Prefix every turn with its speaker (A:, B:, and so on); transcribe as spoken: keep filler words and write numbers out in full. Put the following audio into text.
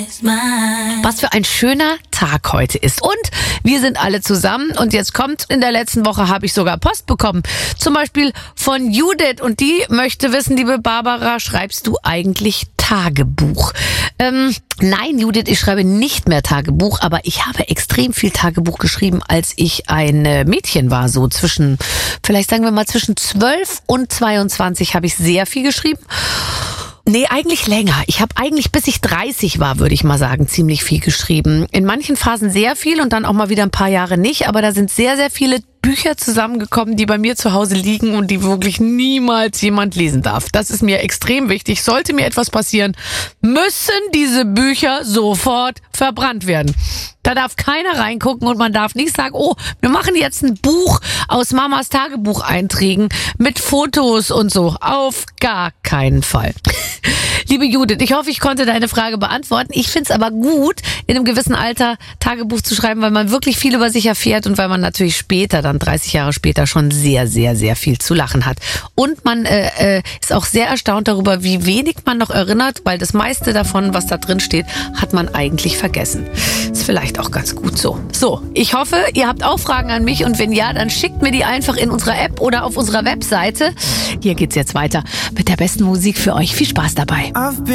A: Was für ein schöner Tag heute ist. Und wir sind alle zusammen. Und jetzt kommt, in der letzten Woche habe ich sogar Post bekommen. Zum Beispiel von Judith. Und die möchte wissen, liebe Barbara, schreibst du eigentlich Tagebuch? Ähm, nein, Judith, ich schreibe nicht mehr Tagebuch. Aber ich habe extrem viel Tagebuch geschrieben, als ich ein Mädchen war. So zwischen, vielleicht sagen wir mal zwischen zwölf und zweiundzwanzig habe ich sehr viel geschrieben. Nee, eigentlich länger. Ich habe eigentlich, bis ich dreißig war, würde ich mal sagen, ziemlich viel geschrieben. In manchen Phasen sehr viel und dann auch mal wieder ein paar Jahre nicht. Aber da sind sehr, sehr viele Bücher zusammengekommen, die bei mir zu Hause liegen und die wirklich niemals jemand lesen darf. Das ist mir extrem wichtig. Sollte mir etwas passieren, müssen diese Bücher sofort verbrannt werden. Da darf keiner reingucken und man darf nicht sagen, oh, wir machen jetzt ein Buch aus Mamas Tagebucheinträgen mit Fotos und so. Auf gar keinen Fall. Liebe Judith, ich hoffe, ich konnte deine Frage beantworten. Ich finde es aber gut, in einem gewissen Alter Tagebuch zu schreiben, weil man wirklich viel über sich erfährt und weil man natürlich später, dann dreißig Jahre später, schon sehr, sehr, sehr viel zu lachen hat. Und man äh, äh, ist auch sehr erstaunt darüber, wie wenig man noch erinnert, weil das meiste davon, was da drin steht, hat man eigentlich vergessen. Ist vielleicht auch ganz gut so. So, ich hoffe, ihr habt auch Fragen an mich und wenn ja, dann schickt mir die einfach in unserer App oder auf unserer Webseite. Hier geht's jetzt weiter mit der besten Musik für euch. Viel Spaß dabei.